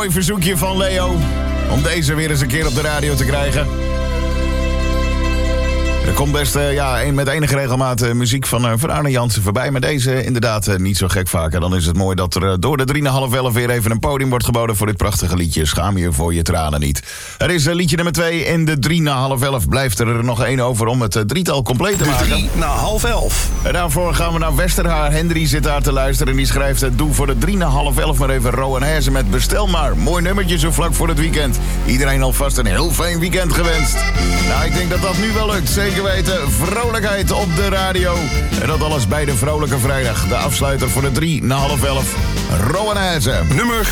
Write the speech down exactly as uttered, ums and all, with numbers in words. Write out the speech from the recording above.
mooi verzoekje van Leo om deze weer eens een keer op de radio te krijgen. Er komt best uh, ja, een, met enige regelmaat uh, muziek van, uh, van Arne Jansen voorbij. Maar deze inderdaad uh, niet zo gek vaker. Dan is het mooi dat er uh, door de drie na half elf weer even een podium wordt geboden voor dit prachtige liedje. Schaam je voor je tranen niet. Er is uh, liedje nummer twee in de drie na half elf. Blijft er nog één over om het uh, drietal compleet te maken. De drie na half elf. En daarvoor gaan we naar Westerhaar. Hendry zit daar te luisteren en die schrijft... Uh, doe voor de drie na half elf maar even Rowan Hezen met Bestel maar. Mooi nummertje zo vlak voor het weekend. Iedereen alvast een heel fijn weekend gewenst. Nou, ik denk dat dat nu wel lukt. Zeker weten, vrolijkheid op de radio. En dat alles bij de Vrolijke Vrijdag. De afsluiter voor de drie na half elf. Rowan Hezen. Nummer